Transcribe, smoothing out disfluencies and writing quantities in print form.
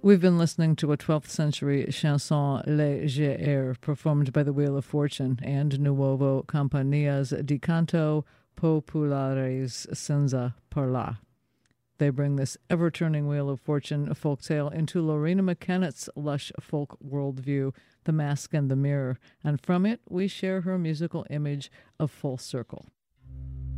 We've been listening to a 12th century chanson légère performed by the Wheel of Fortune and Nuovo Companias di Canto Populares Senza Parla. They bring this ever-turning Wheel of Fortune folktale into Lorena McKennett's lush folk worldview, The Mask and the Mirror, and from it we share her musical image of Full Circle.